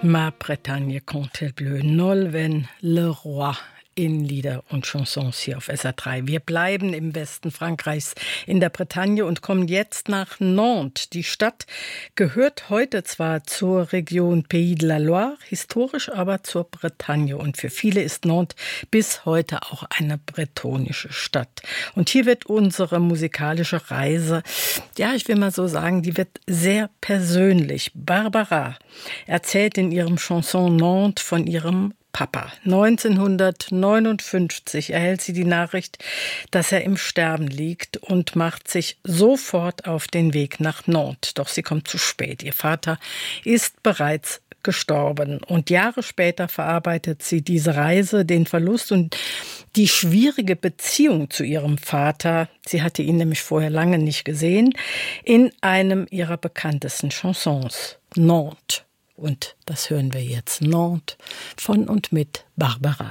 Ma Bretagne quand-elle bleue, Nolwenn Leroy in Lieder und Chansons hier auf SR3. Wir bleiben im Westen Frankreichs in der Bretagne und kommen jetzt nach Nantes. Die Stadt gehört heute zwar zur Region Pays de la Loire, historisch aber zur Bretagne. Und für viele ist Nantes bis heute auch eine bretonische Stadt. Und hier wird unsere musikalische Reise, ja, ich will mal so sagen, die wird sehr persönlich. Barbara erzählt in ihrem Chanson Nantes von ihrem Papa. 1959 erhält sie die Nachricht, dass er im Sterben liegt und macht sich sofort auf den Weg nach Nantes. Doch sie kommt zu spät. Ihr Vater ist bereits gestorben. Und Jahre später verarbeitet sie diese Reise, den Verlust und die schwierige Beziehung zu ihrem Vater, sie hatte ihn nämlich vorher lange nicht gesehen, in einem ihrer bekanntesten Chansons, Nantes. Und das hören wir jetzt, Nantes, von und mit Barbara.